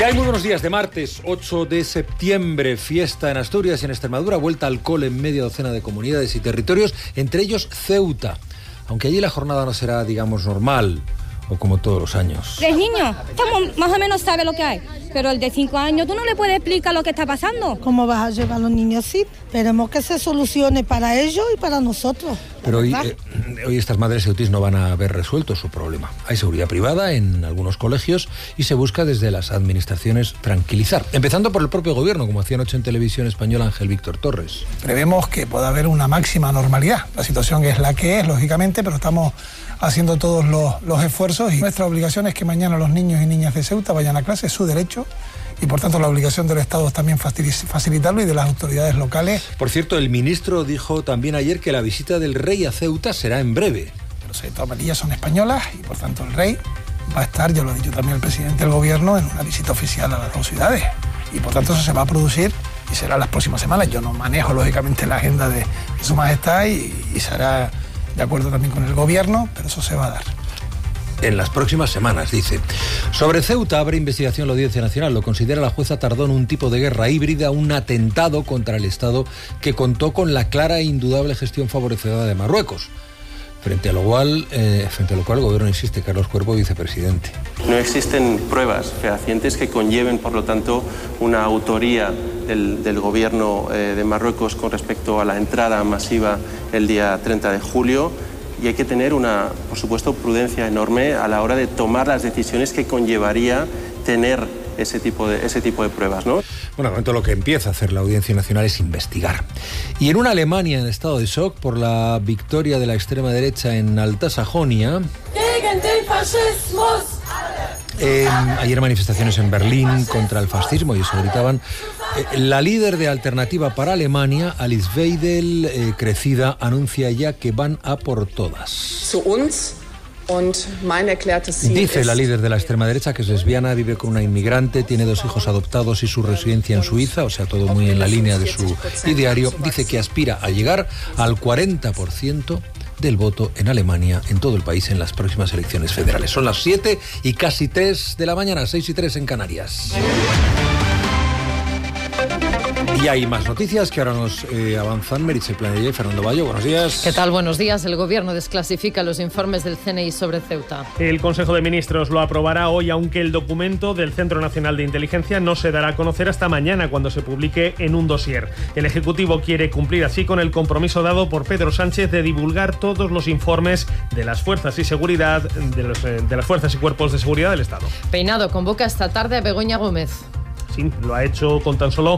Ya hay muy buenos días de martes 8 de septiembre, fiesta en Asturias y en Extremadura, vuelta al cole en media docena de comunidades y territorios, entre ellos Ceuta, aunque allí la jornada no será, digamos, normal o como todos los años. 3 niños, estamos, más o menos sabe lo que hay, pero el de 5 años tú no le puedes explicar lo que está pasando. ¿Cómo vas a llevar a los niños así? Esperemos que se solucione para ellos y para nosotros. Pero hoy estas madres ceutíes no van a haber resuelto su problema. Hay seguridad privada en algunos colegios y se busca desde las administraciones tranquilizar. Empezando por el propio gobierno, como hacía anoche en Televisión Española Ángel Víctor Torres. Prevemos que pueda haber una máxima normalidad. La situación es la que es, lógicamente, pero estamos haciendo todos los esfuerzos y nuestra obligación es que mañana los niños y niñas de Ceuta vayan a clase, es su derecho. Y por tanto la obligación del Estado es también facilitarlo y de las autoridades locales. Por cierto, el ministro dijo también ayer que la visita del rey a Ceuta será en breve. Los tomarillas son españolas y por tanto el rey va a estar, ya lo ha dicho también el presidente del gobierno, en una visita oficial a las 2 ciudades. Y por tanto eso se va a producir y será las próximas semanas. Yo no manejo lógicamente la agenda de Su Majestad y será de acuerdo también con el gobierno, pero eso se va a dar. En las próximas semanas, dice. Sobre Ceuta abre investigación la Audiencia Nacional. Lo considera la jueza Tardón un tipo de guerra híbrida, un atentado contra el Estado que contó con la clara e indudable gestión favorecedora de Marruecos. Frente a lo cual el gobierno insiste, Carlos Cuervo, vicepresidente. No existen pruebas fehacientes que conlleven, por lo tanto, una autoría del gobierno de Marruecos con respecto a la entrada masiva el día 30 de julio. Y hay que tener por supuesto, prudencia enorme a la hora de tomar las decisiones que conllevaría tener ese tipo de pruebas, ¿no? Bueno, de momento lo que empieza a hacer la Audiencia Nacional es investigar. Y en una Alemania en estado de shock por la victoria de la extrema derecha en Alta Sajonia... ayer manifestaciones en Berlín contra el fascismo y eso gritaban. La líder de Alternativa para Alemania, Alice Weidel, crecida, anuncia ya que van a por todas. Dice la líder de la extrema derecha que es lesbiana, vive con una inmigrante, tiene 2 hijos adoptados y su residencia en Suiza, o sea, todo muy en la línea de su ideario. Dice que aspira a llegar al 40% del voto en Alemania, en todo el país, en las próximas elecciones federales. Son las 7 y casi 3 de la mañana, 6:03 en Canarias. Y hay más noticias que ahora nos avanzan Meritxell Planella y Fernando Bayo. Buenos días. ¿Qué tal? Buenos días. El Gobierno desclasifica los informes del CNI sobre Ceuta. El Consejo de Ministros lo aprobará hoy, aunque el documento del Centro Nacional de Inteligencia no se dará a conocer hasta mañana, cuando se publique en un dossier. El Ejecutivo quiere cumplir así con el compromiso dado por Pedro Sánchez de divulgar todos los informes de las fuerzas y seguridad, de las fuerzas y cuerpos de seguridad del Estado. Peinado convoca esta tarde a Begoña Gómez. Sí, lo ha hecho con tan solo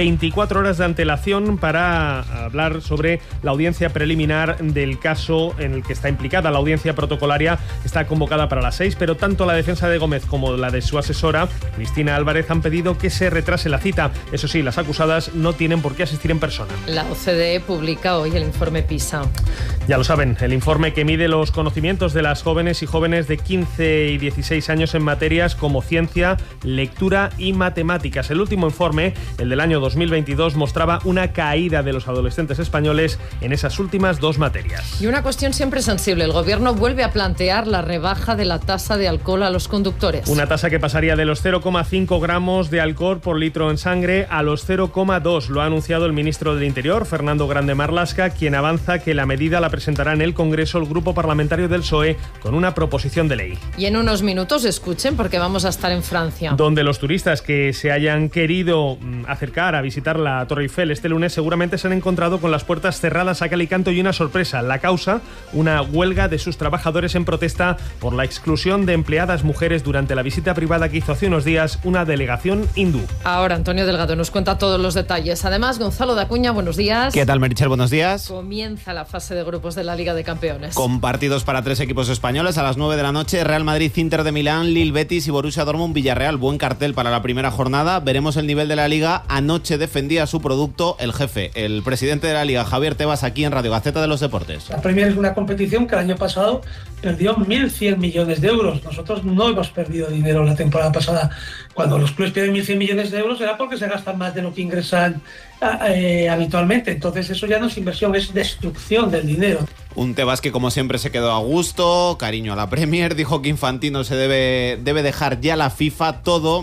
24 horas de antelación para hablar sobre la audiencia preliminar del caso en el que está implicada. La audiencia protocolaria está convocada para las 6, pero tanto la defensa de Gómez como la de su asesora, Cristina Álvarez, han pedido que se retrase la cita. Eso sí, las acusadas no tienen por qué asistir en persona. La OCDE publica hoy el informe PISA. Ya lo saben, el informe que mide los conocimientos de las jóvenes y jóvenes de 15 y 16 años en materias como ciencia, lectura y matemáticas. El último informe, el del año 2022, mostraba una caída de los adolescentes españoles en esas últimas 2 materias. Y una cuestión siempre sensible. El Gobierno vuelve a plantear la rebaja de la tasa de alcohol a los conductores. Una tasa que pasaría de los 0,5 gramos de alcohol por litro en sangre a los 0,2. Lo ha anunciado el ministro del Interior, Fernando Grande Marlaska, quien avanza que la medida la presentará en el Congreso el grupo parlamentario del PSOE con una proposición de ley. Y en unos minutos escuchen, porque vamos a estar en Francia, donde los turistas que se hayan querido acercar a visitar la Torre Eiffel este lunes seguramente se han encontrado con las puertas cerradas a cal y canto y una sorpresa. La causa, una huelga de sus trabajadores en protesta por la exclusión de empleadas mujeres durante la visita privada que hizo hace unos días una delegación hindú. Ahora Antonio Delgado nos cuenta todos los detalles. Además, Gonzalo de Acuña, buenos días. ¿Qué tal, Meritxell? Buenos días. Comienza la fase de grupos de la Liga de Campeones. Con partidos para 3 equipos españoles a las 9 de la noche: Real Madrid, Inter de Milán, Lille, Betis y Borussia Dortmund, Villarreal. Buen cartel para la primera jornada. Veremos el nivel de la Liga. Anoche defendía su producto el jefe, el presidente de la Liga, Javier Tebas, aquí en Radio Gaceta de los Deportes. La Premier es una competición que el año pasado perdió 1.100 millones de euros. Nosotros no hemos perdido dinero la temporada pasada. Cuando los clubes pierden 1.100 millones de euros era porque se gastan más de lo que ingresan habitualmente. Entonces eso ya no es inversión, es destrucción del dinero. Un Tebas que, como siempre, se quedó a gusto, cariño a la Premier, dijo que Infantino se debe dejar ya la FIFA, todo